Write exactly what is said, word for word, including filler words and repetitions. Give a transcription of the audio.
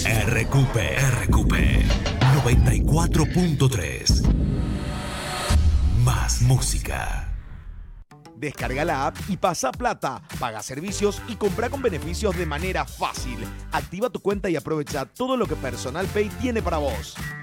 R Q P, R Q P noventa y cuatro punto tres. Más música. Descarga la app y pasa plata, paga servicios y compra con beneficios de manera fácil. Activa tu cuenta y aprovecha todo lo que Personal Pay tiene para vos.